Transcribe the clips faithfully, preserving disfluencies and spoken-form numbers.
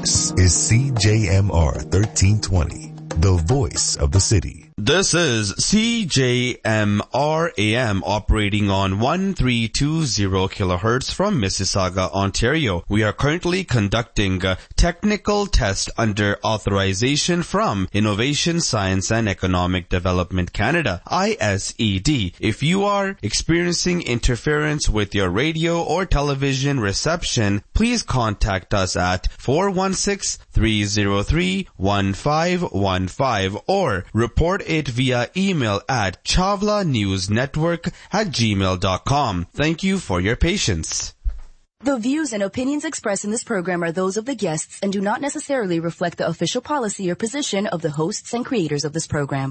This is C J M R thirteen twenty, the voice of the city. This is C J M R A M operating on thirteen twenty kilohertz from Mississauga, Ontario. We are currently conducting a technical test under authorization from Innovation, Science and Economic Development Canada, I S E D. If you are experiencing interference with your radio or television reception, please contact us at four one six, three zero three, one five one five or report it via email at chavlanewsnetwork at gmail dot com. Thank you for your patience. The views and opinions expressed in this program are those of the guests and do not necessarily reflect the official policy or position of the hosts and creators of this program.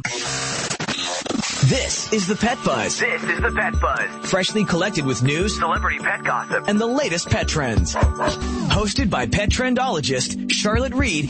This is the Pet Buzz. This is the Pet Buzz. Freshly collected with news, celebrity pet gossip, and the latest pet trends. Hosted by pet trendologist Charlotte Reed.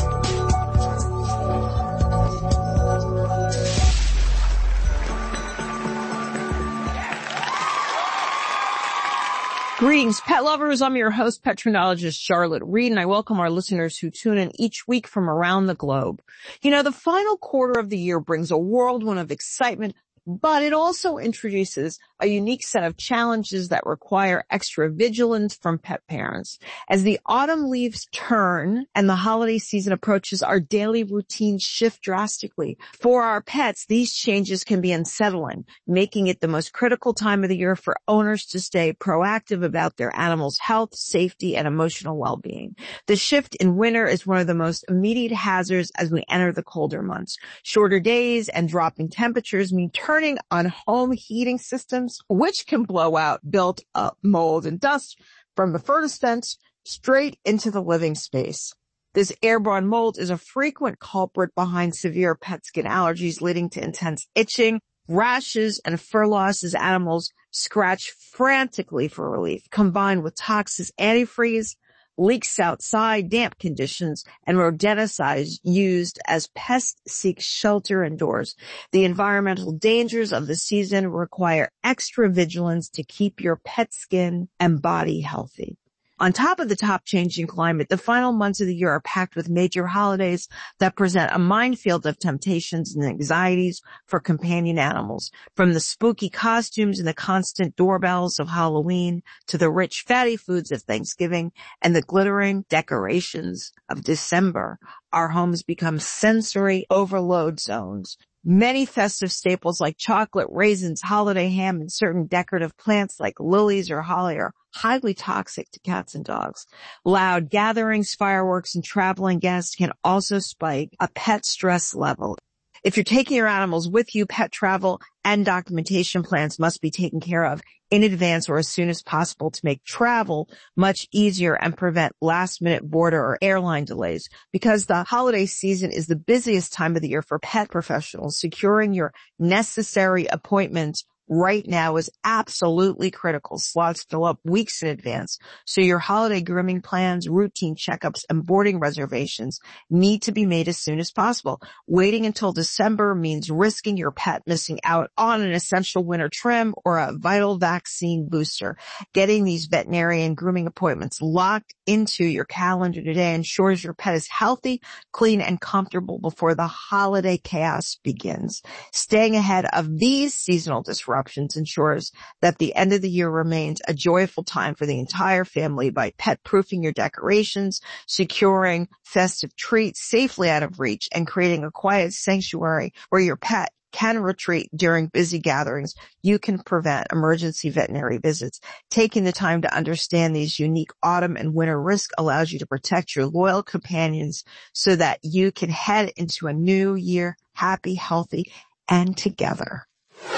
Greetings, pet lovers. I'm your host, pet trendologist Charlotte Reed, and I welcome our listeners who tune in each week from around the globe. You know, the final quarter of the year brings a whirlwind of excitement, but it also introduces a unique set of challenges that require extra vigilance from pet parents. As the autumn leaves turn and the holiday season approaches, our daily routines shift drastically. For our pets, these changes can be unsettling, making it the most critical time of the year for owners to stay proactive about their animals' health, safety, and emotional well-being. The shift in winter is one of the most immediate hazards as we enter the colder months. Shorter days and dropping temperatures mean turning on home heating systems, which can blow out built-up mold and dust from the furnace vents straight into the living space. This airborne mold is a frequent culprit behind severe pet skin allergies, leading to intense itching, rashes, and fur loss as animals scratch frantically for relief. Combined with toxic antifreeze, leaks outside, damp conditions, and rodenticides used as pests seek shelter indoors. The environmental dangers of the season require extra vigilance to keep your pet skin and body healthy. On top of the top-changing climate, the final months of the year are packed with major holidays that present a minefield of temptations and anxieties for companion animals. From the spooky costumes and the constant doorbells of Halloween to the rich, fatty foods of Thanksgiving and the glittering decorations of December, our homes become sensory overload zones. Many festive staples like chocolate, raisins, holiday ham, and certain decorative plants like lilies or holly are highly toxic to cats and dogs. Loud gatherings, fireworks, and traveling guests can also spike a pet stress level. If you're taking your animals with you, pet travel and documentation plans must be taken care of in advance or as soon as possible to make travel much easier and prevent last-minute border or airline delays. Because the holiday season is the busiest time of the year for pet professionals, securing your necessary appointments right now is absolutely critical. Slots fill up weeks in advance, so your holiday grooming plans, routine checkups, and boarding reservations need to be made as soon as possible. Waiting until December means risking your pet missing out on an essential winter trim or a vital vaccine booster. Getting these veterinarian grooming appointments locked into your calendar today ensures your pet is healthy, clean, and comfortable before the holiday chaos begins. Staying ahead of these seasonal disruptions ensures that the end of the year remains a joyful time for the entire family by pet-proofing your decorations, securing festive treats safely out of reach, and creating a quiet sanctuary where your pet can retreat during busy gatherings. You can prevent emergency veterinary visits. Taking the time to understand these unique autumn and winter risks allows you to protect your loyal companions so that you can head into a new year happy, healthy, and together.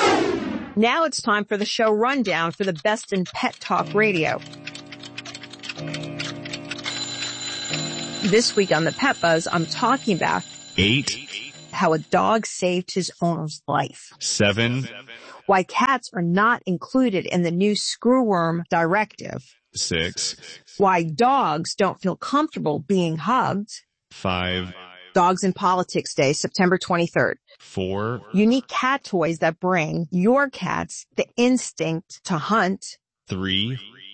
Now it's time for the show rundown for the best in pet talk radio. This week on the Pet Buzz, I'm talking about Eight. How a dog saved his owner's life. Seven. Why cats are not included in the new screwworm directive. Six. Why dogs don't feel comfortable being hugged. Five. Dogs in Politics Day, September twenty-third. Four. Unique cat toys that bring your cats the instinct to hunt. Three.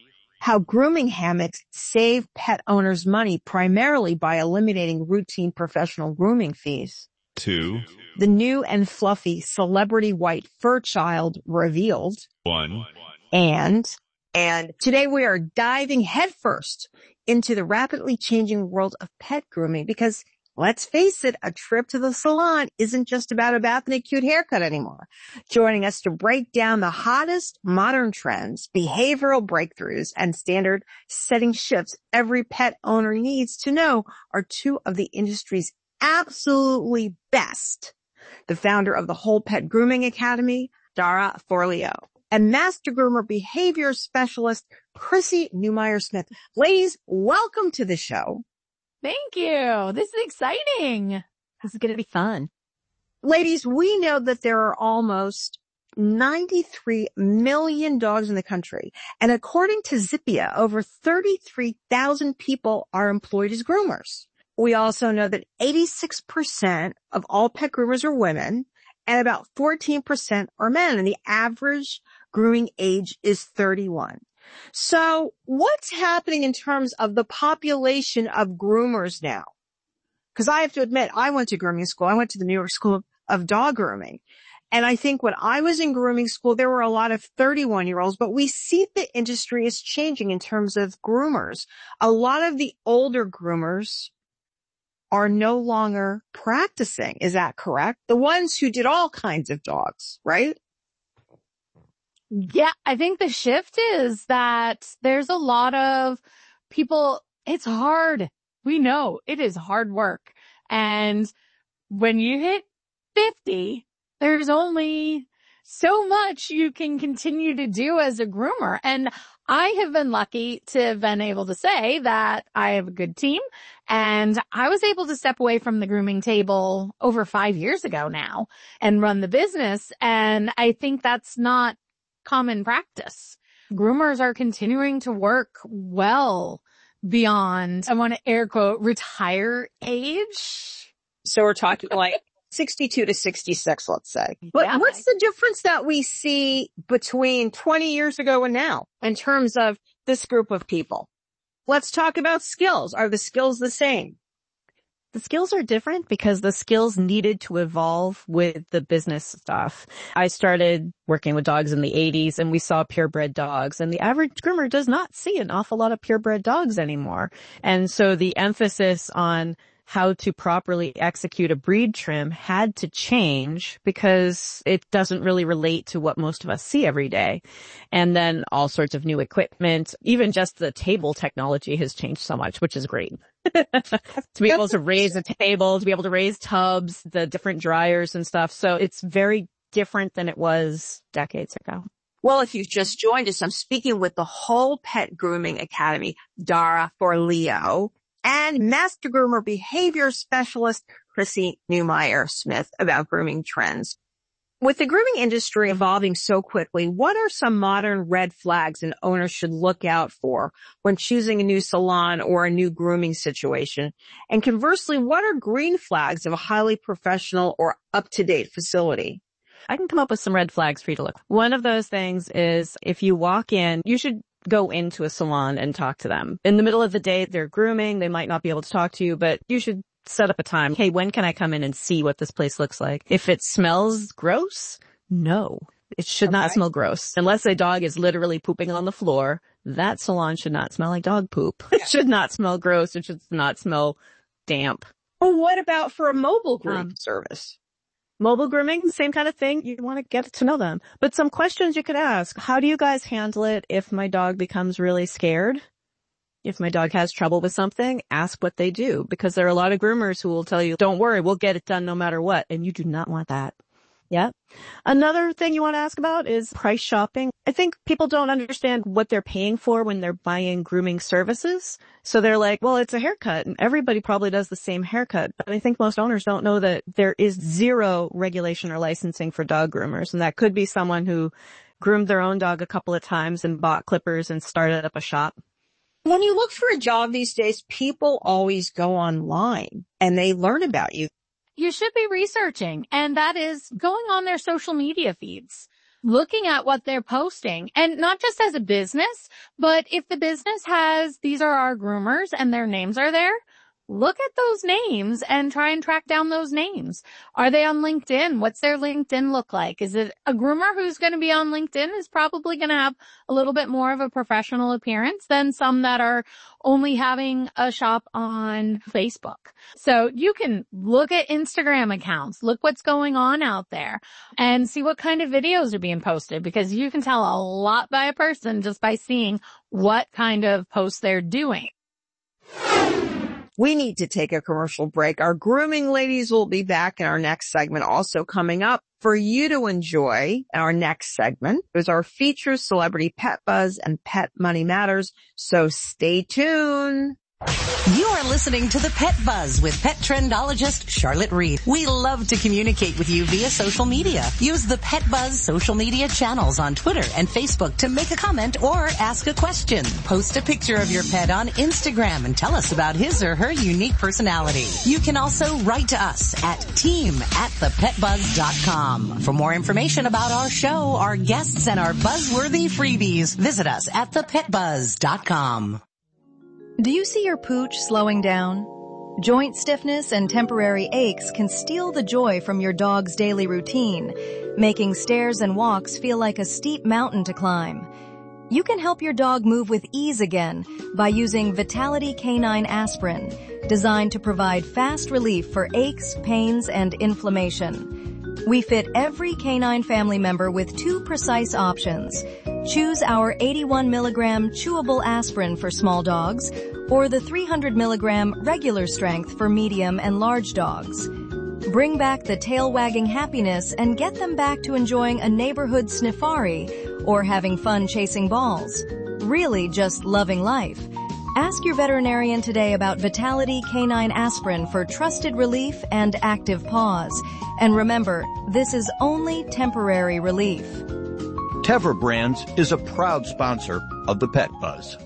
how grooming hammocks save pet owners money primarily by eliminating routine professional grooming fees. Two. The new and fluffy celebrity white fur child revealed. One. And, and today we are diving headfirst into the rapidly changing world of pet grooming because let's face it, a trip to the salon isn't just about a bath and a cute haircut anymore. Joining us to break down the hottest modern trends, behavioral breakthroughs, and standard setting shifts every pet owner needs to know are two of the industry's absolutely best. The founder of the Whole Pet Grooming Academy, Dara Forleo, and master groomer behavior specialist, Chrissy Newmeyer-Smith. Ladies, welcome to the show. Thank you. This is exciting. This is going to be fun. Ladies, we know that there are almost ninety-three million dogs in the country. And according to Zippia, over thirty-three thousand people are employed as groomers. We also know that eighty-six percent of all pet groomers are women and about fourteen percent are men. And the average grooming age is thirty-one. So what's happening in terms of the population of groomers now? Because I have to admit, I went to grooming school. I went to the New York School of Dog Grooming. And I think when I was in grooming school, there were a lot of thirty-one-year-olds, but we see the industry is changing in terms of groomers. A lot of the older groomers are no longer practicing. Is that correct? The ones who did all kinds of dogs, right? Yeah, I think the shift is that there's a lot of people, it's hard. We know it is hard work. And when you hit fifty, there's only so much you can continue to do as a groomer. And I have been lucky to have been able to say that I have a good team and I was able to step away from the grooming table over five years ago now and run the business. And I think that's not common practice. Groomers are continuing to work well beyond, I want to air quote, retire age. So we're talking like sixty-two to sixty-six, let's say. But Yeah. what's the difference that we see between twenty years ago and now in terms of this group of people? Let's talk about skills. Are the skills the same? The skills are different because the skills needed to evolve with the business stuff. I started working with dogs in the eighties and we saw purebred dogs, and the average groomer does not see an awful lot of purebred dogs anymore. And so the emphasis on how to properly execute a breed trim had to change because it doesn't really relate to what most of us see every day. And then all sorts of new equipment, even just the table technology has changed so much, which is great. To be able to raise a table, to be able to raise tubs, the different dryers and stuff. So it's very different than it was decades ago. Well, if you've just joined us, I'm speaking with the Whole Pet Grooming Academy, Dara Forleo, and master groomer behavior specialist, Chrissy Newmeyer-Smith, about grooming trends. With the grooming industry evolving so quickly, what are some modern red flags an owner should look out for when choosing a new salon or a new grooming situation? And conversely, what are green flags of a highly professional or up-to-date facility? I can come up with some red flags for you to look. One of those things is if you walk in, you should go into a salon and talk to them. In the middle of the day, they're grooming. They might not be able to talk to you, but you should set up a time. Hey, when can I come in and see what this place looks like? If it smells gross, no, it should Okay. not smell gross. Unless a dog is literally pooping on the floor, that salon should not smell like dog poop. It should not smell gross. It should not smell damp. Well, what about for a mobile grooming Um, service? Mobile grooming, same kind of thing. You want to get to know them. But some questions you could ask. How do you guys handle it if my dog becomes really scared? If my dog has trouble with something, ask what they do. Because there are a lot of groomers who will tell you, don't worry, we'll get it done no matter what. And you do not want that. Yeah. Another thing you want to ask about is price shopping. I think people don't understand what they're paying for when they're buying grooming services. So they're like, well, it's a haircut and everybody probably does the same haircut. But I think most owners don't know that there is zero regulation or licensing for dog groomers. And that could be someone who groomed their own dog a couple of times and bought clippers and started up a shop. When you look for a job these days, people always go online and they learn about you. You should be researching, and that is going on their social media feeds. looking at what they're posting, and not just as a business, but if the business has, these are our groomers and their names are there, look at those names and try and track down those names. Are they on LinkedIn? What's their LinkedIn look like? Is it a groomer who's going to be on LinkedIn is probably going to have a little bit more of a professional appearance than some that are only having a shop on Facebook. So you can look at Instagram accounts, look what's going on out there and see what kind of videos are being posted, because you can tell a lot by a person just by seeing what kind of posts they're doing. We need to take a commercial break. Our grooming ladies will be back in our next segment. Also coming up for you to enjoy in our next segment is our feature Celebrity Pet Buzz and Pet Money Matters. So stay tuned. You are listening to the Pet Buzz with pet trendologist Charlotte Reed. We love to communicate with you via social media. Use the Pet Buzz social media channels on Twitter and Facebook to make a comment or ask a question. Post a picture of your pet on Instagram and tell us about his or her unique personality. You can also write to us at team at the pet buzz dot com. For more information about our show, our guests, and our buzzworthy freebies, visit us at the pet buzz dot com. Do you see your pooch slowing down? Joint stiffness and temporary aches can steal the joy from your dog's daily routine, making stairs and walks feel like a steep mountain to climb. You can help your dog move with ease again by using Vitality Canine Aspirin, designed to provide fast relief for aches, pains, and inflammation. We fit every canine family member with two precise options. Choose our eighty-one milligram chewable aspirin for small dogs or the three hundred milligram regular strength for medium and large dogs. Bring back the tail-wagging happiness and get them back to enjoying a neighborhood sniffari or having fun chasing balls. Really just loving life. Ask your veterinarian today about Vitality Canine Aspirin for trusted relief and active paws. And remember, this is only temporary relief. Tevra Brands is a proud sponsor of the Pet Buzz.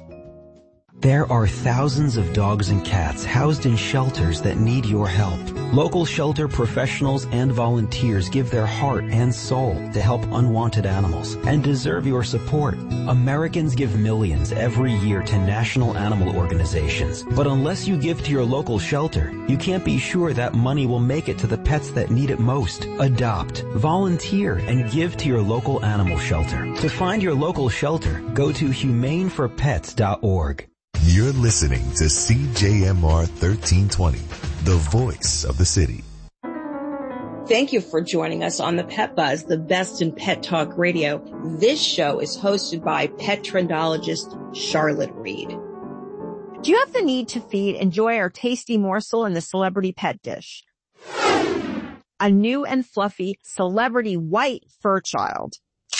There are thousands of dogs and cats housed in shelters that need your help. Local shelter professionals and volunteers give their heart and soul to help unwanted animals and deserve your support. Americans give millions every year to national animal organizations, but unless you give to your local shelter, you can't be sure that money will make it to the pets that need it most. Adopt, volunteer, and give to your local animal shelter. To find your local shelter, go to humane for pets dot org. You're listening to C J M R thirteen twenty, the voice of the city. Thank you for joining us on the Pet Buzz, the best in pet talk radio. This show is hosted by pet trendologist Charlotte Reed. Do you have the need to feed, enjoy our tasty morsel in the celebrity pet dish? A new and fluffy celebrity white fur child.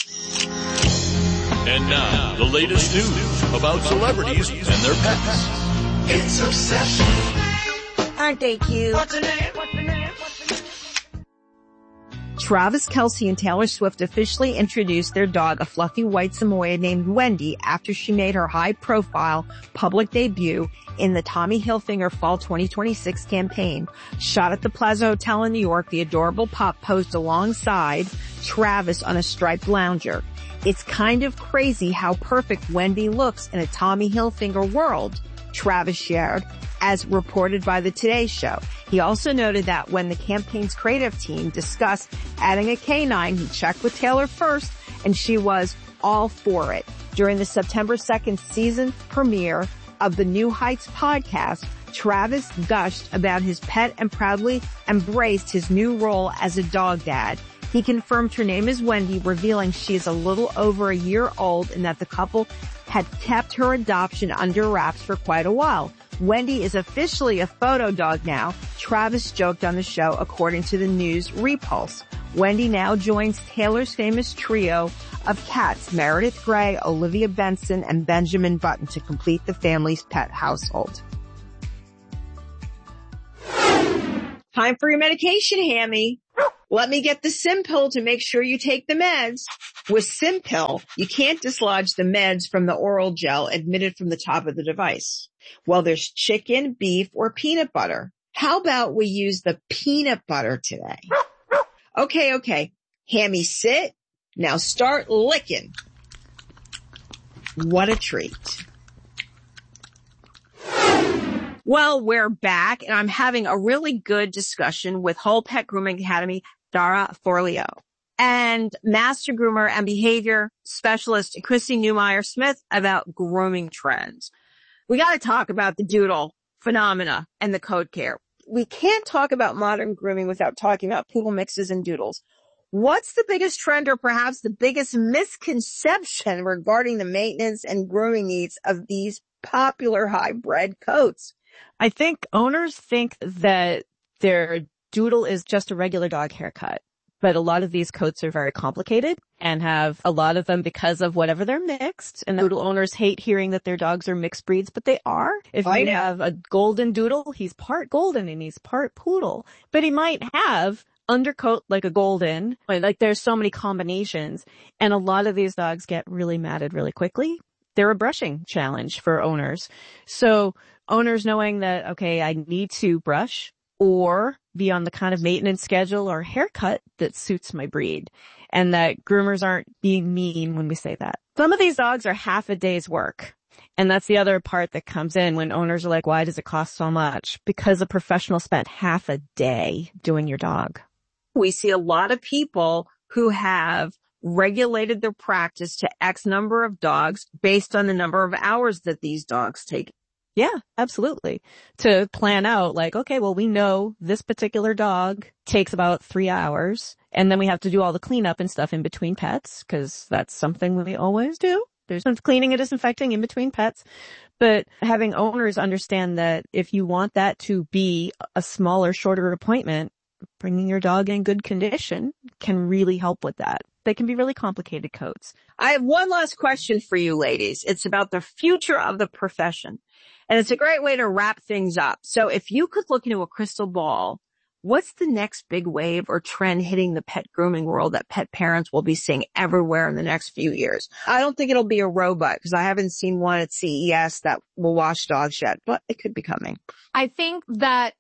And now, the latest news about celebrities and their pets. It's Obsession. Aren't they cute? What's the name? What's the name? What's the name? Travis Kelce and Taylor Swift officially introduced their dog, a fluffy white Samoyed named Wendy, after she made her high-profile public debut in the Tommy Hilfiger Fall twenty twenty-six campaign. Shot at the Plaza Hotel in New York, the adorable pup posed alongside Travis on a striped lounger. It's kind of crazy how perfect Wendy looks in a Tommy Hilfiger world, Travis shared, as reported by the Today Show. He also noted that when the campaign's creative team discussed adding a canine, he checked with Taylor first, and she was all for it. During the September second season premiere of the New Heights podcast, Travis gushed about his pet and proudly embraced his new role as a dog dad. He confirmed her name is Wendy, revealing she is a little over a year old and that the couple had kept her adoption under wraps for quite a while. Wendy is officially a photo dog now, Travis joked on the show, according to the news Repulse. Wendy now joins Taylor's famous trio of cats, Meredith Grey, Olivia Benson, and Benjamin Button, to complete the family's pet household. Time for your medication, Hammy. Let me get the Simpill to make sure you take the meds. With Simpill, you can't dislodge the meds from the oral gel admitted from the top of the device. Well, there's chicken, beef, or peanut butter. How about we use the peanut butter today? Okay, okay. Hammy, sit. Now start licking. What a treat. Well, we're back, and I'm having a really good discussion with Whole Pet Grooming Academy, Dara Forleo, and Master Groomer and Behavior Specialist, Chrissy Newmeyer Smith, about grooming trends. We got to talk about the doodle phenomena and the coat care. We can't talk about modern grooming without talking about poodle mixes and doodles. What's the biggest trend or perhaps the biggest misconception regarding the maintenance and grooming needs of these popular hybrid coats? I think owners think that their doodle is just a regular dog haircut, but a lot of these coats are very complicated and have a lot of them because of whatever they're mixed. And the doodle owners hate hearing that their dogs are mixed breeds, but they are. If you have a golden doodle, he's part golden and he's part poodle, but he might have undercoat like a golden. Like there's so many combinations, and a lot of these dogs get really matted really quickly. They're a brushing challenge for owners. So owners knowing that, okay, I need to brush or be on the kind of maintenance schedule or haircut that suits my breed, and that groomers aren't being mean when we say that. Some of these dogs are half a day's work. And that's the other part that comes in when owners are like, why does it cost so much? Because a professional spent half a day doing your dog. We see a lot of people who have regulated their practice to X number of dogs based on the number of hours that these dogs take. Yeah, absolutely. To plan out like, okay, well, we know this particular dog takes about three hours and then we have to do all the cleanup and stuff in between pets, because that's something we always do. There's some cleaning and disinfecting in between pets. But having owners understand that if you want that to be a smaller, shorter appointment, bringing your dog in good condition can really help with that. They can be really complicated coats. I have one last question for you ladies. It's about the future of the profession. And it's a great way to wrap things up. So if you could look into a crystal ball, what's the next big wave or trend hitting the pet grooming world that pet parents will be seeing everywhere in the next few years? I don't think it'll be a robot, because I haven't seen one at C E S that will wash dogs yet, but it could be coming. I think that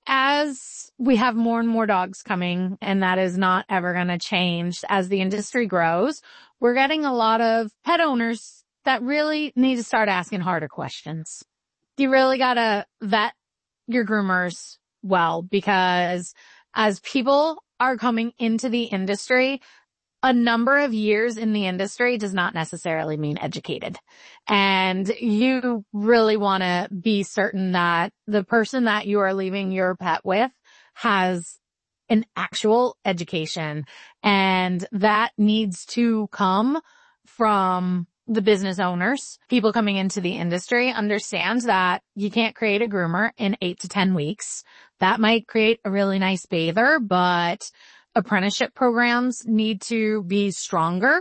as we have more and more dogs coming, and that is not ever going to change as the industry grows, we're getting a lot of pet owners that really need to start asking harder questions. You really got to vet your groomers well, because as people are coming into the industry, a number of years in the industry does not necessarily mean educated. And you really want to be certain that the person that you are leaving your pet with has an actual education, and that needs to come from the business owners. People coming into the industry understand that you can't create a groomer in eight to ten weeks. That might create a really nice bather, but apprenticeship programs need to be stronger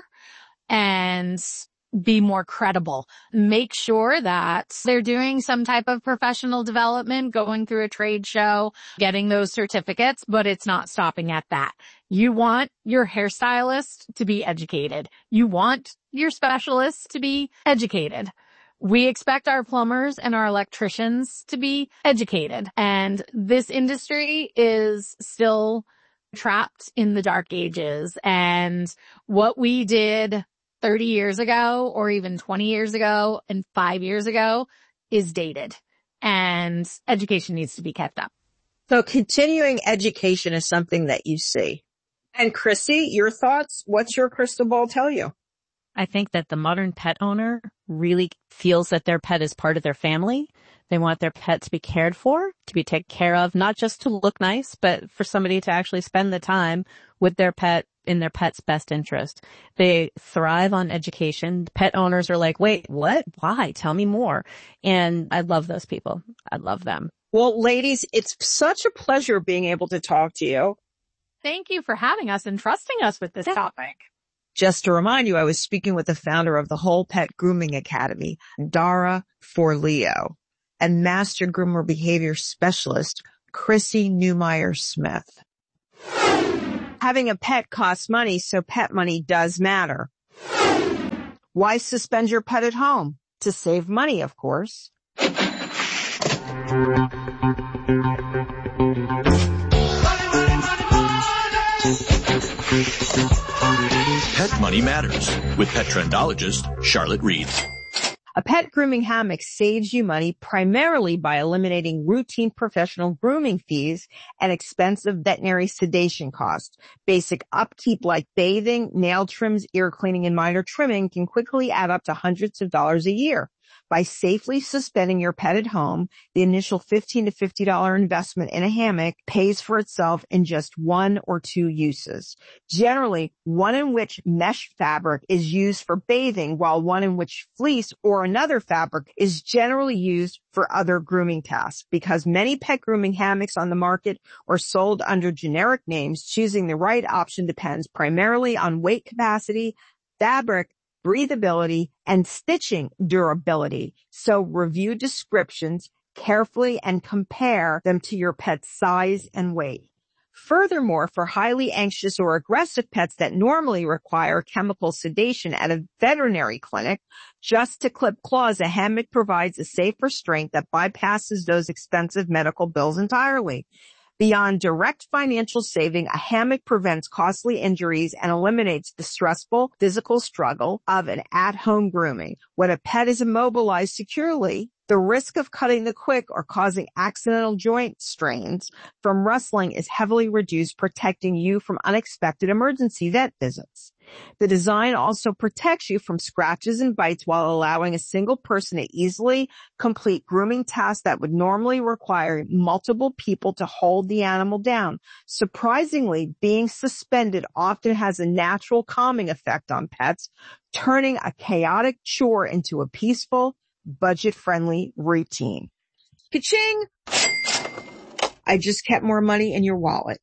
and be more credible. Make sure that they're doing some type of professional development, going through a trade show, getting those certificates, but it's not stopping at that. You want your hairstylist to be educated. You want your specialist to be educated. We expect our plumbers and our electricians to be educated. And this industry is still trapped in the dark ages. And what we did thirty years ago, or even twenty years ago and five years ago is dated, and education needs to be kept up. So continuing education is something that you see. And Chrissy, your thoughts? What's your crystal ball tell you? I think that the modern pet owner really feels that their pet is part of their family. They want their pet to be cared for, to be taken care of, not just to look nice, but for somebody to actually spend the time with their pet in their pet's best interest. They thrive on education. Pet owners are like, wait, what? Why? Tell me more. And I love those people. I love them. Well, ladies, it's such a pleasure being able to talk to you. Thank you for having us and trusting us with this topic. Just to remind you, I was speaking with the founder of the Whole Pet Grooming Academy, Dara Forleo, and Master Groomer Behavior Specialist, Chrissy Newmeyer Smith. Having a pet costs money, so pet money does matter. Why suspend your pet at home? To save money, of course. Pet money Money Matters with pet trendologist Charlotte Reed. A pet grooming hammock saves you money primarily by eliminating routine professional grooming fees and expensive veterinary sedation costs. Basic upkeep like bathing, nail trims, ear cleaning, and minor trimming can quickly add up to hundreds of dollars a year. By safely suspending your pet at home, the initial fifteen to fifty dollars investment in a hammock pays for itself in just one or two uses. Generally, one in which mesh fabric is used for bathing, while one in which fleece or another fabric is generally used for other grooming tasks. Because many pet grooming hammocks on the market are sold under generic names, choosing the right option depends primarily on weight capacity, fabric, breathability, and stitching durability. So review descriptions carefully and compare them to your pet's size and weight. Furthermore, for highly anxious or aggressive pets that normally require chemical sedation at a veterinary clinic, just to clip claws, a hammock provides a safe restraint that bypasses those expensive medical bills entirely. Beyond direct financial saving, a hammock prevents costly injuries and eliminates the stressful physical struggle of an at-home grooming. When a pet is immobilized securely, the risk of cutting the quick or causing accidental joint strains from rustling is heavily reduced, protecting you from unexpected emergency vet visits. The design also protects you from scratches and bites while allowing a single person to easily complete grooming tasks that would normally require multiple people to hold the animal down. Surprisingly, being suspended often has a natural calming effect on pets, turning a chaotic chore into a peaceful, budget-friendly routine. Ka-ching! I just kept more money in your wallet.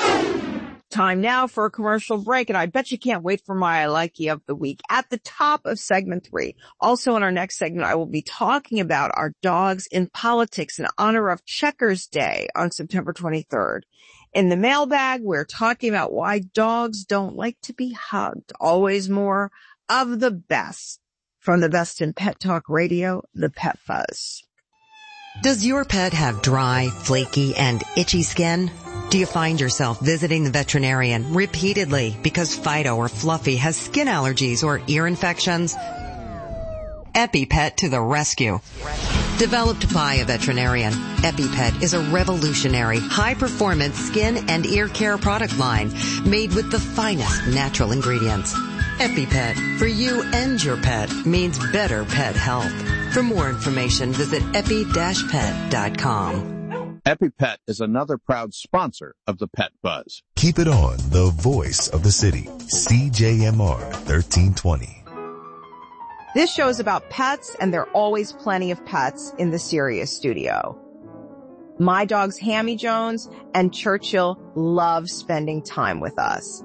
Time now for a commercial break, and I bet you can't wait for my I Like You of the week at the top of segment three. Also in our next segment, I will be talking about our dogs in politics in honor of Checkers Day on September twenty-third. In the mailbag, we're talking about why dogs don't like to be hugged. Always more of the best. From the best in pet talk radio, the Pet Buzz. Does your pet have dry, flaky, and itchy skin? Do you find yourself visiting the veterinarian repeatedly because Fido or Fluffy has skin allergies or ear infections? EpiPet to the rescue. Developed by a veterinarian, EpiPet is a revolutionary, high-performance skin and ear care product line made with the finest natural ingredients. EpiPet, for you and your pet, means better pet health. For more information, visit epi dash pet dot com. EpiPet is another proud sponsor of the Pet Buzz. Keep it on, the voice of the city, C J M R thirteen twenty. This show is about pets, and there are always plenty of pets in the Sirius studio. My dogs Hammy Jones and Churchill love spending time with us.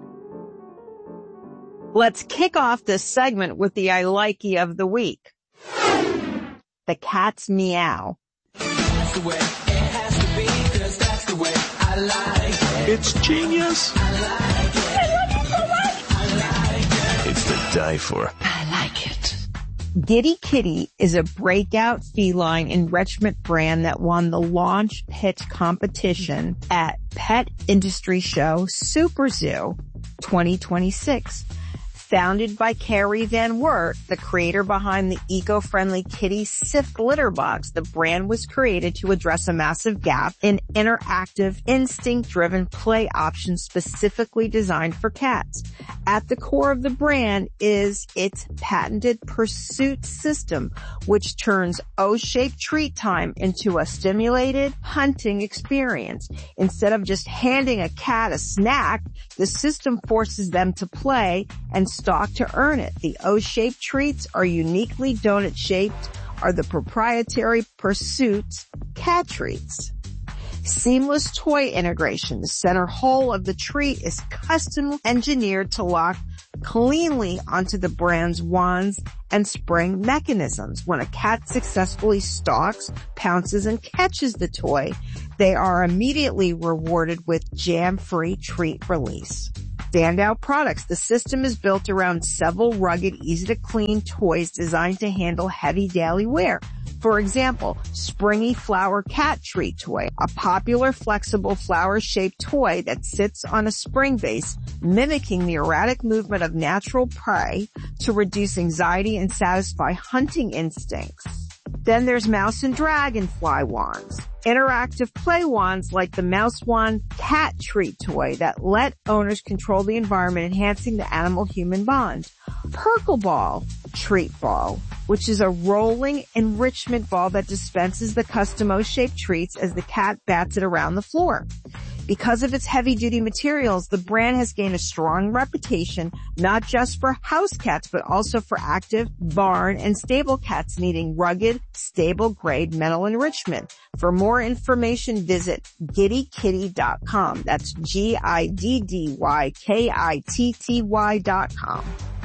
Let's kick off this segment with the I Likey of the week. The cat's meow. That's the way it has to be, 'cause that's the way I like it. It's genius. I like it. I love it so much. I like it. It's to die for. I like it. Giddy Kitty is a breakout feline enrichment brand that won the launch pitch competition at Pet Industry Show Super Zoo twenty twenty-six. Founded by Carrie Van Wert, the creator behind the eco-friendly Kitty Sift litter box, the brand was created to address a massive gap in interactive, instinct-driven play options specifically designed for cats. At the core of the brand is its patented pursuit system, which turns O-shaped treat time into a stimulated hunting experience. Instead of just handing a cat a snack, the system forces them to play and stalk to earn it. The O-shaped treats are uniquely donut-shaped, are the proprietary Pursuit cat treats. Seamless toy integration. The center hole of the treat is custom engineered to lock cleanly onto the brand's wands and spring mechanisms. When a cat successfully stalks, pounces, and catches the toy, they are immediately rewarded with jam-free treat release. Standout products. The system is built around several rugged, easy-to-clean toys designed to handle heavy daily wear. For example, Springy Flower Cat Treat Toy, a popular flexible flower-shaped toy that sits on a spring base, mimicking the erratic movement of natural prey to reduce anxiety and satisfy hunting instincts. Then there's Mouse and Dragonfly Wands, interactive play wands like the Mouse Wand Cat Treat Toy that let owners control the environment, enhancing the animal-human bond. Perkle Ball Treat Ball, which is a rolling enrichment ball that dispenses the custom O-shaped treats as the cat bats it around the floor. Because of its heavy-duty materials, the brand has gained a strong reputation, not just for house cats, but also for active, barn, and stable cats needing rugged, stable-grade mental enrichment. For more information, visit giddy kitty dot com. That's G I D D Y K I T T Y dot com.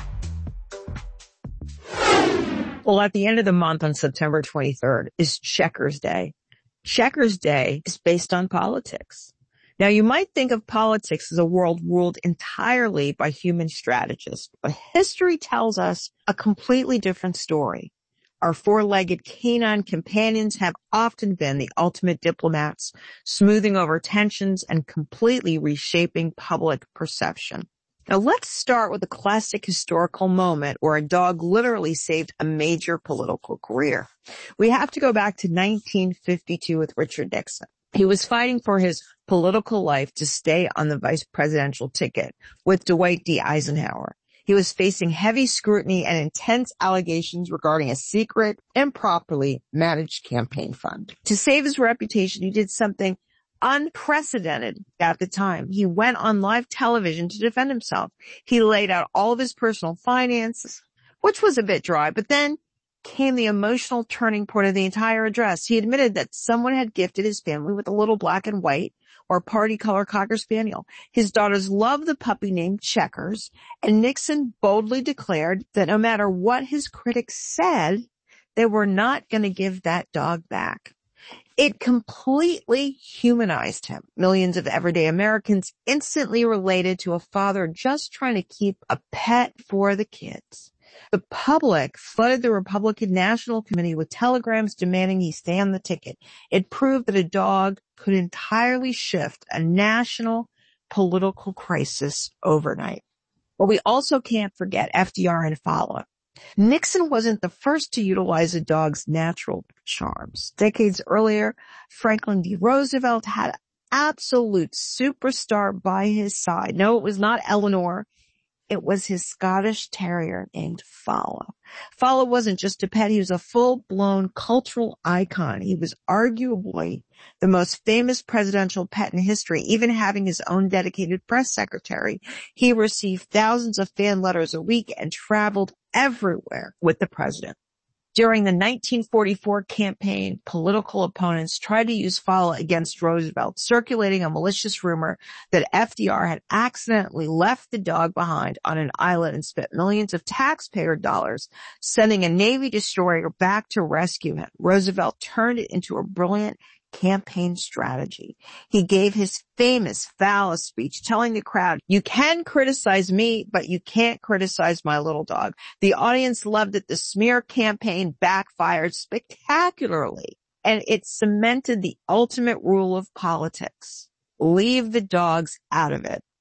Well, at the end of the month on September twenty-third is Checkers Day. Checkers Day is based on politics. Now, you might think of politics as a world ruled entirely by human strategists, but history tells us a completely different story. Our four-legged canine companions have often been the ultimate diplomats, smoothing over tensions and completely reshaping public perception. Now, let's start with a classic historical moment where a dog literally saved a major political career. We have to go back to nineteen fifty-two with Richard Nixon. He was fighting for his political life to stay on the vice presidential ticket with Dwight D. Eisenhower. He was facing heavy scrutiny and intense allegations regarding a secret, improperly managed campaign fund. To save his reputation, he did something unprecedented at the time. He went on live television to defend himself. He laid out all of his personal finances, which was a bit dry, but then came the emotional turning point of the entire address. He admitted that someone had gifted his family with a little black and white or party color Cocker Spaniel. His daughters loved the puppy named Checkers, and Nixon boldly declared that no matter what his critics said, they were not going to give that dog back. It completely humanized him. Millions of everyday Americans instantly related to a father just trying to keep a pet for the kids. The public flooded the Republican National Committee with telegrams demanding he stay on the ticket. It proved that a dog could entirely shift a national political crisis overnight. But we also can't forget F D R and Fala. Nixon wasn't the first to utilize a dog's natural charms. Decades earlier, Franklin D. Roosevelt had an absolute superstar by his side. No, it was not Eleanor. It was his Scottish Terrier named Fala. Fala wasn't just a pet. He was a full-blown cultural icon. He was arguably the most famous presidential pet in history, even having his own dedicated press secretary. He received thousands of fan letters a week and traveled everywhere with the president. During the nineteen forty-four campaign, political opponents tried to use Fala against Roosevelt, circulating a malicious rumor that F D R had accidentally left the dog behind on an island and spent millions of taxpayer dollars sending a Navy destroyer back to rescue him. Roosevelt turned it into a brilliant campaign strategy. He gave his famous Fala speech telling the crowd, "You can criticize me, but you can't criticize my little dog." The audience loved it. The smear campaign backfired spectacularly, and it cemented the ultimate rule of politics. Leave the dogs out of it.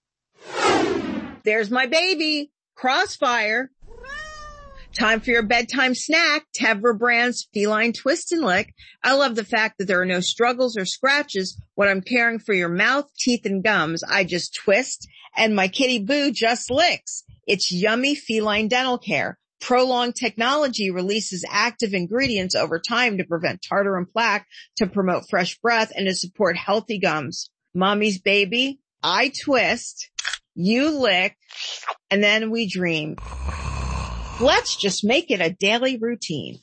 There's my baby, Crossfire. Time for your bedtime snack, Tevra Brand's Feline Twist and Lick. I love the fact that there are no struggles or scratches when I'm caring for your mouth, teeth, and gums. I just twist, and my kitty Boo just licks. It's yummy feline dental care. Prolonged technology releases active ingredients over time to prevent tartar and plaque, to promote fresh breath, and to support healthy gums. Mommy's baby, I twist, you lick, and then we dream. Let's just make it a daily routine.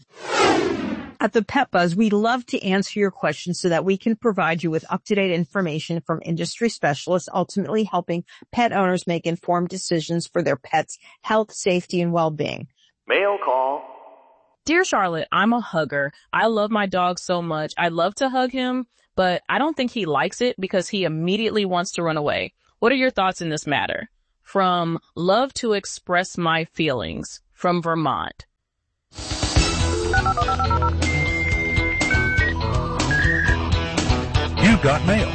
At the Pet Buzz, we love to answer your questions so that we can provide you with up-to-date information from industry specialists, ultimately helping pet owners make informed decisions for their pets' health, safety, and well-being. Mail call. Dear Charlotte, I'm a hugger. I love my dog so much. I love to hug him, but I don't think he likes it because he immediately wants to run away. What are your thoughts in this matter? From Love to Express My Feelings. From Vermont. You got mail.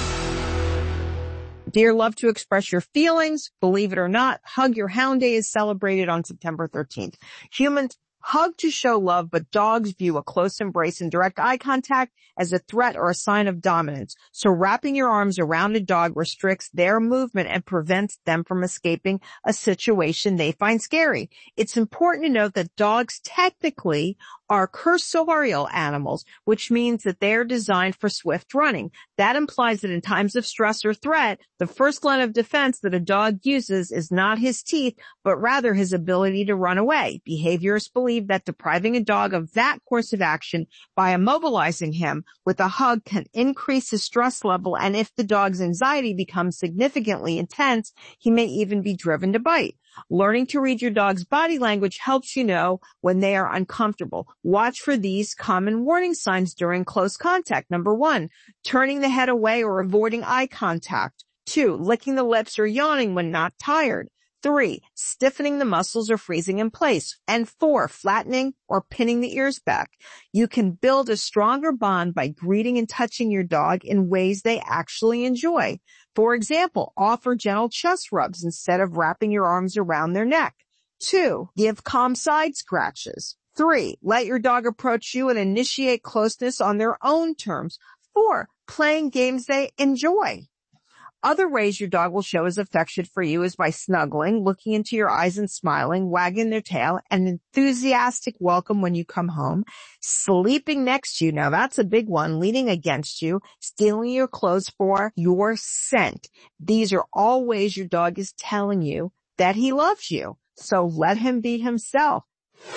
Dear love to express your feelings. Believe it or not, Hug Your Hound Day is celebrated on September thirteenth. Humans hug to show love, but dogs view a close embrace and direct eye contact as a threat or a sign of dominance. So wrapping your arms around a dog restricts their movement and prevents them from escaping a situation they find scary. It's important to note that dogs technically are cursorial animals, which means that they're designed for swift running. That implies that in times of stress or threat, the first line of defense that a dog uses is not his teeth, but rather his ability to run away. Behaviorists believe that depriving a dog of that course of action by immobilizing him with a hug can increase his stress level, and if the dog's anxiety becomes significantly intense, he may even be driven to bite. Learning to read your dog's body language helps you know when they are uncomfortable. Watch for these common warning signs during close contact. Number one, turning the head away or avoiding eye contact. Two, licking the lips or yawning when not tired. Three, stiffening the muscles or freezing in place. And four, flattening or pinning the ears back. You can build a stronger bond by greeting and touching your dog in ways they actually enjoy. For example, offer gentle chest rubs instead of wrapping your arms around their neck. Two, give calm side scratches. Three, let your dog approach you and initiate closeness on their own terms. Four, playing games they enjoy. Other ways your dog will show his affection for you is by snuggling, looking into your eyes and smiling, wagging their tail, an enthusiastic welcome when you come home, sleeping next to you. Now that's a big one, leaning against you, stealing your clothes for your scent. These are all ways your dog is telling you that he loves you. So let him be himself.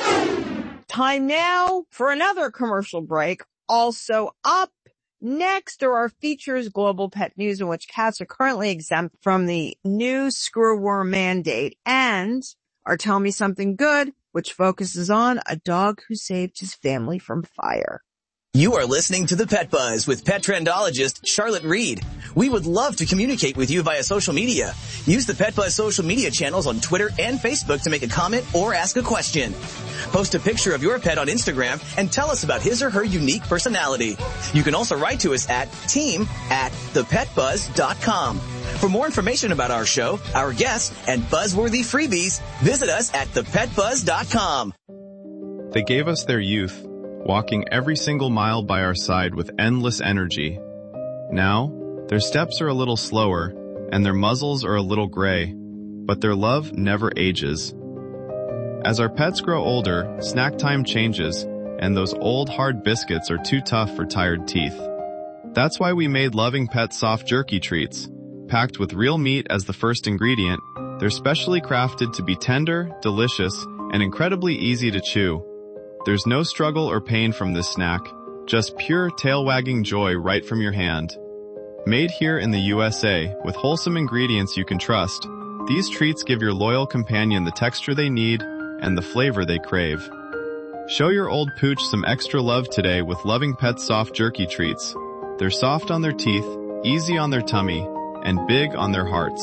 Time now for another commercial break. Also up next are our features, Global Pet News, in which cats are currently exempt from the new screwworm mandate, and our Tell Me Something Good, which focuses on a dog who saved his family from fire. You are listening to The Pet Buzz with pet trendologist Charlotte Reed. We would love to communicate with you via social media. Use the Pet Buzz social media channels on Twitter and Facebook to make a comment or ask a question. Post a picture of your pet on Instagram and tell us about his or her unique personality. You can also write to us at team at the pet buzz dot com. For more information about our show, our guests, and buzzworthy freebies, visit us at the pet buzz dot com. They gave us their youth, walking every single mile by our side with endless energy. Now, their steps are a little slower, and their muzzles are a little gray, but their love never ages. As our pets grow older, snack time changes, and those old hard biscuits are too tough for tired teeth. That's why we made Loving Pets soft jerky treats. Packed with real meat as the first ingredient, they're specially crafted to be tender, delicious, and incredibly easy to chew. There's no struggle or pain from this snack, just pure tail-wagging joy right from your hand. Made here in the U S A with wholesome ingredients you can trust, these treats give your loyal companion the texture they need and the flavor they crave. Show your old pooch some extra love today with Loving Pets soft jerky treats. They're soft on their teeth, easy on their tummy, and big on their hearts.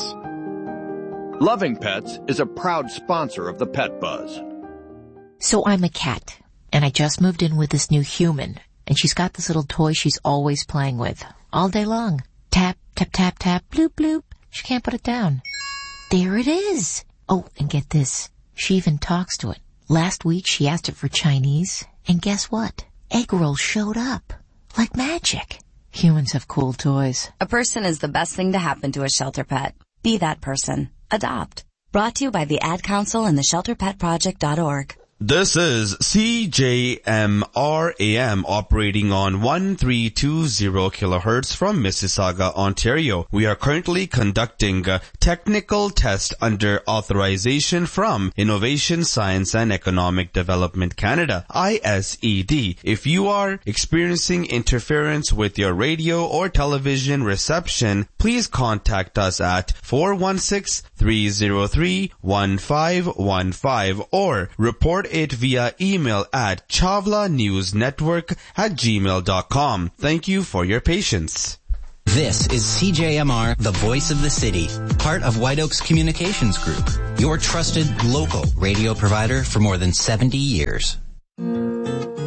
Loving Pets is a proud sponsor of the Pet Buzz. So I'm a cat, and I just moved in with this new human, and she's got this little toy she's always playing with, all day long. Tap, tap, tap, tap, bloop, bloop. She can't put it down. There it is. Oh, and get this. She even talks to it. Last week she asked it for Chinese, and guess what? Egg rolls showed up. Like magic. Humans have cool toys. A person is the best thing to happen to a shelter pet. Be that person. Adopt. Brought to you by the Ad Council and the shelter pet project dot org. This is C J M R A M operating on one three two zero kilohertz from Mississauga, Ontario. We are currently conducting a technical test under authorization from Innovation, Science and Economic Development Canada, I S E D. If you are experiencing interference with your radio or television reception, please contact us at four one six, three zero three, one five one five or report it via email at chavla news network at gmail dot com. Thank you for your patience. This is C J M R, the voice of the city, part of White Oaks Communications Group, your trusted local radio provider for more than seventy years.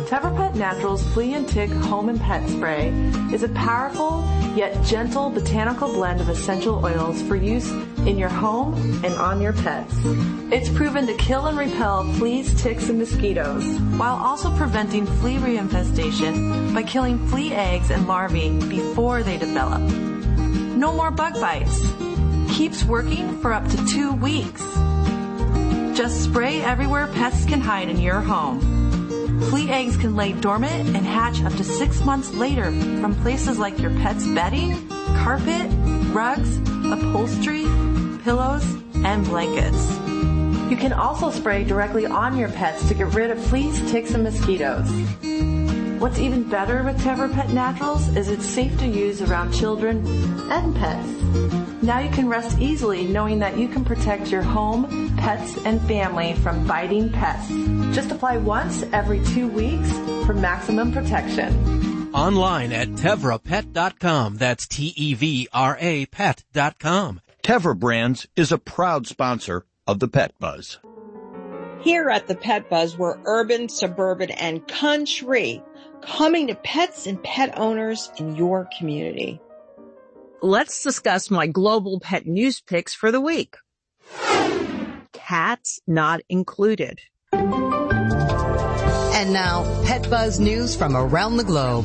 TetraPet Naturals Flea and Tick Home and Pet Spray is a powerful yet gentle botanical blend of essential oils for use in your home and on your pets. It's proven to kill and repel fleas, ticks, and mosquitoes, while also preventing flea reinfestation by killing flea eggs and larvae before they develop. No more bug bites. Keeps working for up to two weeks. Just spray everywhere pests can hide in your home. Flea eggs can lay dormant and hatch up to six months later from places like your pet's bedding, carpet, rugs, upholstery, pillows, and blankets. You can also spray directly on your pets to get rid of fleas, ticks, and mosquitoes. What's even better with TetraPet Naturals is it's safe to use around children and pets. Now you can rest easily knowing that you can protect your home, pets, and family from biting pests. Just apply once every two weeks for maximum protection. Online at Tevra Pet dot com. That's T E V R A Pet dot com. Tevra Brands is a proud sponsor of the Pet Buzz. Here at the Pet Buzz, we're urban, suburban, and country, coming to pets and pet owners in your community. Let's discuss my global pet news picks for the week. Cats not included. And now, Pet Buzz news from around the globe.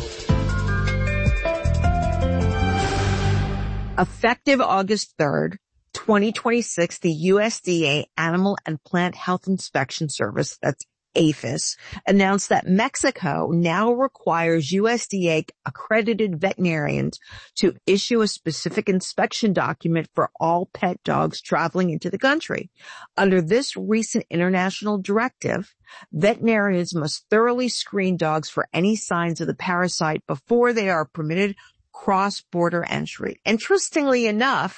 Effective August third, twenty twenty-six, the U S D A Animal and Plant Health Inspection Service, that's APHIS, announced that Mexico now requires U S D A accredited veterinarians to issue a specific inspection document for all pet dogs traveling into the country. Under this recent international directive, veterinarians must thoroughly screen dogs for any signs of the parasite before they are permitted cross-border entry. Interestingly enough,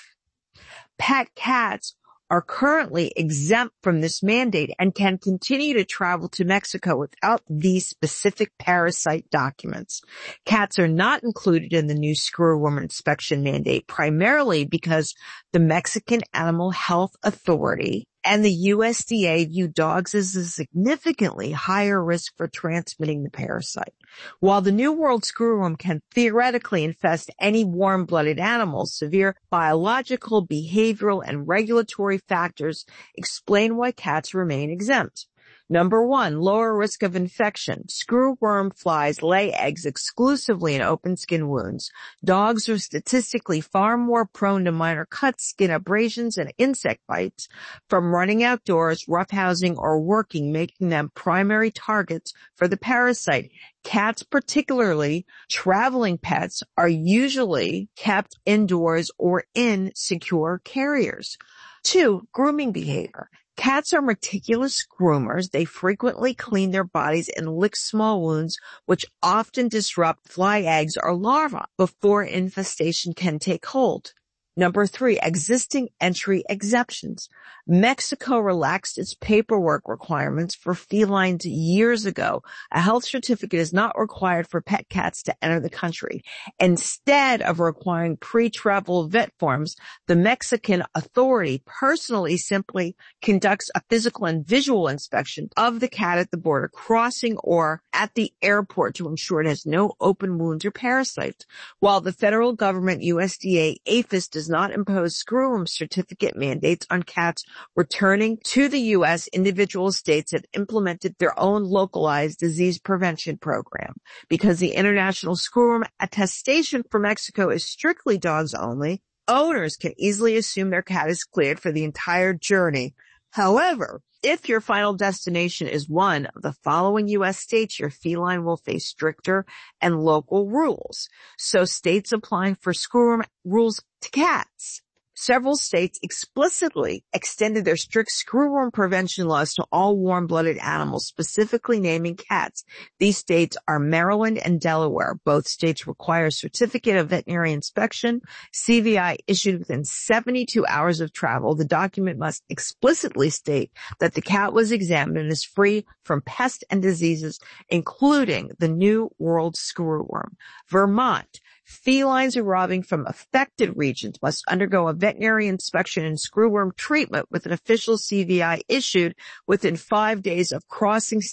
pet cats are currently exempt from this mandate and can continue to travel to Mexico without these specific parasite documents. Cats are not included in the new screwworm inspection mandate, primarily because the Mexican Animal Health Authority and the U S D A view dogs as a significantly higher risk for transmitting the parasite. While the New World screwworm can theoretically infest any warm-blooded animals, severe biological, behavioral, and regulatory factors explain why cats remain exempt. Number one, lower risk of infection. Screwworm flies lay eggs exclusively in open skin wounds. Dogs are statistically far more prone to minor cuts, skin abrasions, and insect bites from running outdoors, roughhousing, or working, making them primary targets for the parasite. Cats, particularly traveling pets, are usually kept indoors or in secure carriers. Two, grooming behavior. Cats are meticulous groomers. They frequently clean their bodies and lick small wounds, which often disrupt fly eggs or larvae before infestation can take hold. Number three, existing entry exceptions. Mexico relaxed its paperwork requirements for felines years ago. A health certificate is not required for pet cats to enter the country. Instead of requiring pre-travel vet forms, the Mexican authority personally simply conducts a physical and visual inspection of the cat at the border crossing or at the airport to ensure it has no open wounds or parasites. While the federal government, U S D A, APHIS does not impose screwworm certificate mandates on cats returning to the U S, individual states have implemented their own localized disease prevention program. Because the international screwworm attestation for Mexico is strictly dogs only, owners can easily assume their cat is cleared for the entire journey. However, if your final destination is one of the following U S states, your feline will face stricter and local rules. So states applying for screwworm rules to cats. Several states explicitly extended their strict screwworm prevention laws to all warm-blooded animals, specifically naming cats. These states are Maryland and Delaware. Both states require a certificate of veterinary inspection, C V I issued within seventy-two hours of travel. The document must explicitly state that the cat was examined and is free from pests and diseases, including the New World screwworm. Vermont. Felines arriving from affected regions must undergo a veterinary inspection and screwworm treatment with an official C V I issued within five days of crossing state